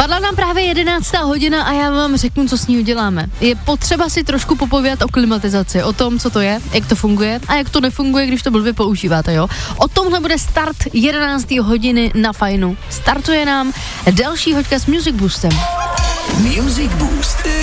Padla nám právě 11. hodina a já vám řeknu, co s ní uděláme. Je potřeba si trošku popovídat o klimatizaci, o tom, co to je, jak to funguje a jak to nefunguje, když to blbě používáte, jo. O tomhle bude start 11. hodiny na Fajnu. Startuje nám další hoďka s Music Boostem. Music Boost.